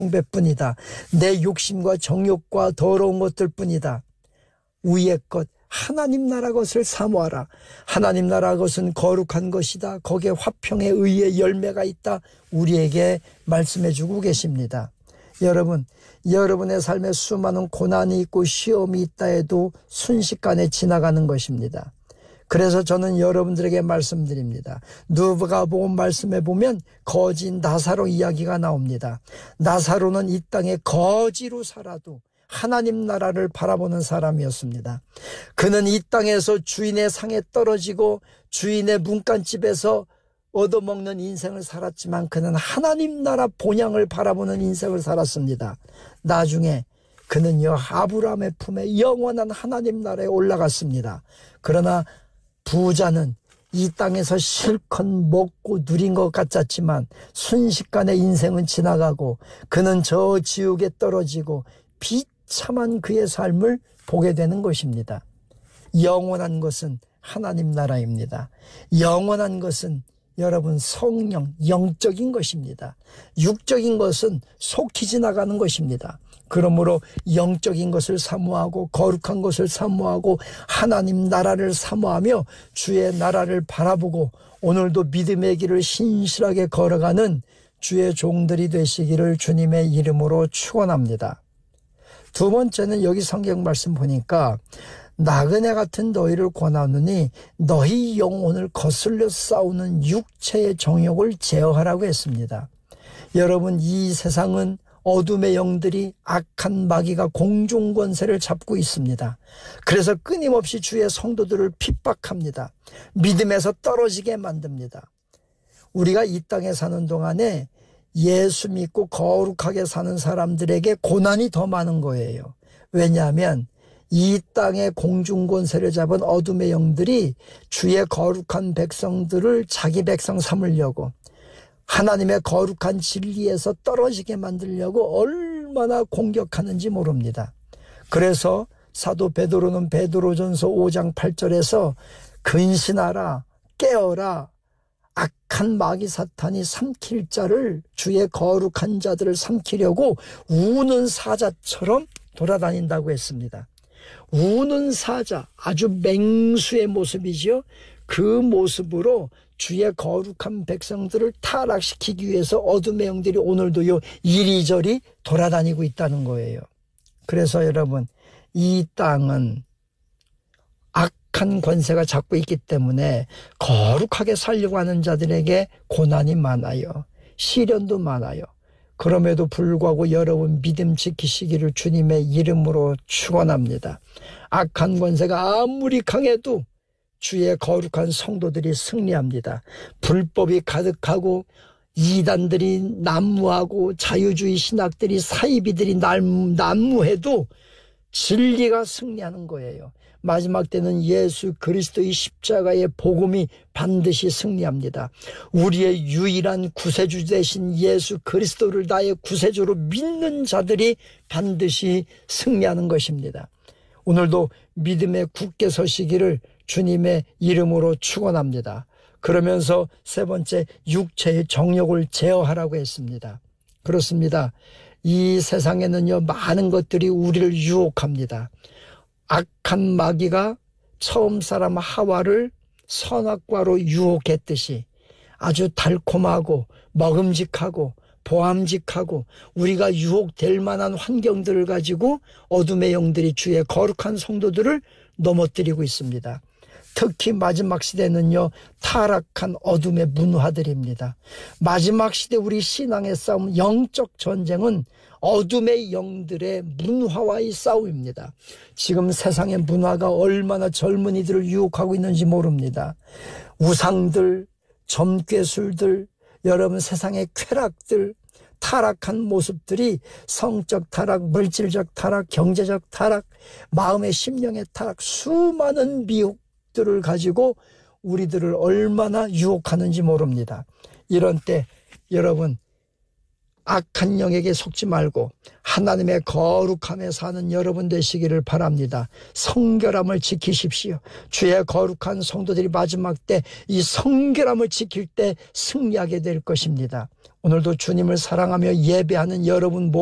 배뿐이다. 내 욕심과 정욕과 더러운 것들 뿐이다. 위의 것 하나님 나라 것을 사모하라. 하나님 나라 것은 거룩한 것이다. 거기에 화평의 의의 열매가 있다. 우리에게 말씀해 주고 계십니다. 여러분, 여러분의 삶에 수많은 고난이 있고 시험이 있다 해도 순식간에 지나가는 것입니다. 그래서 저는 여러분들에게 말씀드립니다. 누가복음 말씀에 보면 거지 나사로 이야기가 나옵니다. 나사로는 이 땅에 거지로 살아도 하나님 나라를 바라보는 사람이었습니다. 그는 이 땅에서 주인의 상에 떨어지고 주인의 문간집에서 얻어먹는 인생을 살았지만 그는 하나님 나라 본향을 바라보는 인생을 살았습니다. 나중에 그는요 아브라함의 품에 영원한 하나님 나라에 올라갔습니다. 그러나 부자는 이 땅에서 실컷 먹고 누린 것 같았지만 순식간에 인생은 지나가고 그는 저 지옥에 떨어지고 비참한 그의 삶을 보게 되는 것입니다. 영원한 것은 하나님 나라입니다. 영원한 것은 여러분 성령, 영적인 것입니다. 육적인 것은 속히 지나가는 것입니다. 그러므로 영적인 것을 사모하고 거룩한 것을 사모하고 하나님 나라를 사모하며 주의 나라를 바라보고 오늘도 믿음의 길을 신실하게 걸어가는 주의 종들이 되시기를 주님의 이름으로 축원합니다. 두 번째는 여기 성경 말씀 보니까 나그네 같은 너희를 권하노니 너희 영혼을 거슬려 싸우는 육체의 정욕을 제어하라고 했습니다. 여러분, 이 세상은 어둠의 영들이 악한 마귀가 공중권세를 잡고 있습니다. 그래서 끊임없이 주의 성도들을 핍박합니다. 믿음에서 떨어지게 만듭니다. 우리가 이 땅에 사는 동안에 예수 믿고 거룩하게 사는 사람들에게 고난이 더 많은 거예요. 왜냐하면 이 땅의 공중권세를 잡은 어둠의 영들이 주의 거룩한 백성들을 자기 백성 삼으려고 하나님의 거룩한 진리에서 떨어지게 만들려고 얼마나 공격하는지 모릅니다. 그래서 사도 베드로는 베드로전서 5장 8절에서 근신하라, 깨어라, 악한 마귀 사탄이 삼킬 자를, 주의 거룩한 자들을 삼키려고 우는 사자처럼 돌아다닌다고 했습니다. 우는 사자, 아주 맹수의 모습이죠. 그 모습으로 주의 거룩한 백성들을 타락시키기 위해서 어둠의 영들이 오늘도요 이리저리 돌아다니고 있다는 거예요. 그래서 여러분, 이 땅은 악한 권세가 잡고 있기 때문에 거룩하게 살려고 하는 자들에게 고난이 많아요. 시련도 많아요. 그럼에도 불구하고 여러분 믿음 지키시기를 주님의 이름으로 축원합니다. 악한 권세가 아무리 강해도 주의 거룩한 성도들이 승리합니다. 불법이 가득하고 이단들이 난무하고 자유주의 신학들이 사이비들이 난무해도 진리가 승리하는 거예요. 마지막 때는 예수 그리스도의 십자가의 복음이 반드시 승리합니다. 우리의 유일한 구세주 되신 예수 그리스도를 나의 구세주로 믿는 자들이 반드시 승리하는 것입니다. 오늘도 믿음에 굳게 서시기를 주님의 이름으로 축원합니다. 그러면서 세 번째, 육체의 정욕을 제어하라고 했습니다. 그렇습니다. 이 세상에는요 많은 것들이 우리를 유혹합니다. 악한 마귀가 처음 사람 하와를 선악과로 유혹했듯이 아주 달콤하고 먹음직하고 보암직하고 우리가 유혹될 만한 환경들을 가지고 어둠의 영들이 주의 거룩한 성도들을 넘어뜨리고 있습니다. 특히 마지막 시대는요 타락한 어둠의 문화들입니다. 마지막 시대 우리 신앙의 싸움, 영적 전쟁은 어둠의 영들의 문화와의 싸움입니다. 지금 세상의 문화가 얼마나 젊은이들을 유혹하고 있는지 모릅니다. 우상들, 점괘술들, 여러분 세상의 쾌락들, 타락한 모습들이 성적 타락, 물질적 타락, 경제적 타락, 마음의 심령의 타락, 수많은 미혹들을 가지고 우리들을 얼마나 유혹하는지 모릅니다. 이런 때 여러분 악한 영에게 속지 말고 하나님의 거룩함에 사는 여러분 되시기를 바랍니다. 성결함을 지키십시오. 주의 거룩한 성도들이 마지막 때 이 성결함을 지킬 때 승리하게 될 것입니다. 오늘도 주님을 사랑하며 예배하는 여러분